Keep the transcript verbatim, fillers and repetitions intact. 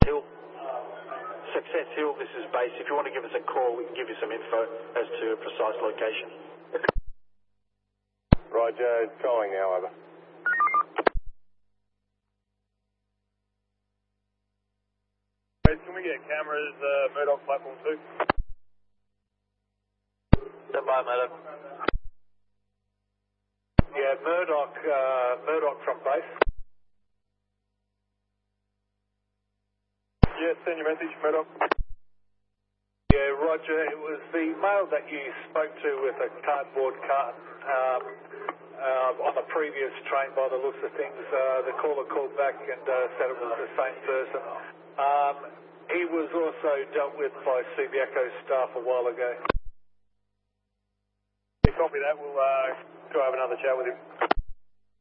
Hill. Success Hill, this is base. If you want to give us a call, we can give you some info as to a precise location. Roger, calling now, over. Can we get cameras, uh, Murdoch platform two? Stand by, Murdoch. Yeah, Murdoch, uh, Murdoch from base. Yeah, send your message, Murdoch. Yeah, Roger, it was the male that you spoke to with a cardboard carton um, uh, on the previous train by the looks of things. Uh, the caller called back and uh, said it was the same person. Um, he was also dealt with by Subiaco staff a while ago. Yeah, copy that. We'll uh, go have another chat with him.